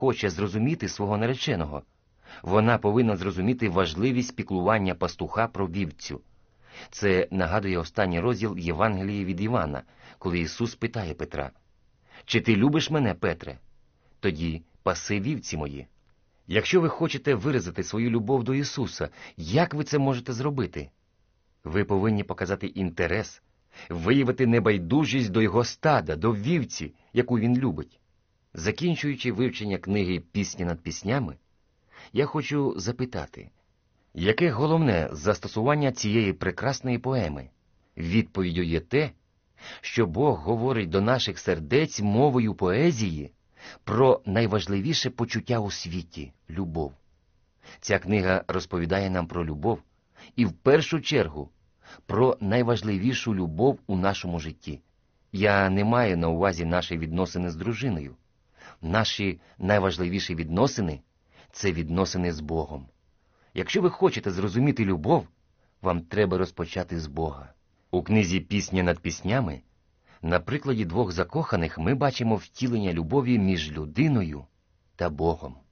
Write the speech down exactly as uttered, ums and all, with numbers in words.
хоче зрозуміти свого нареченого, вона повинна зрозуміти важливість піклування пастуха про вівцю. Це нагадує останній розділ Євангелії від Івана, коли Ісус питає Петра: «Чи ти любиш мене, Петре? Тоді паси вівці мої». Якщо ви хочете виразити свою любов до Ісуса, як ви це можете зробити? Ви повинні показати інтерес, виявити небайдужість до Його стада, до вівці, яку Він любить. Закінчуючи вивчення книги «Пісні над піснями», я хочу запитати, яке головне застосування цієї прекрасної поеми? Відповіддю є те, що Бог говорить до наших сердець мовою поезії про найважливіше почуття у світі – любов. Ця книга розповідає нам про любов і, в першу чергу, про найважливішу любов у нашому житті. Я не маю на увазі наші відносини з дружиною. Наші найважливіші відносини – це відносини з Богом. Якщо ви хочете зрозуміти любов, вам треба розпочати з Бога. У книзі «Пісні над піснями» на прикладі двох закоханих ми бачимо втілення любові між людиною та Богом.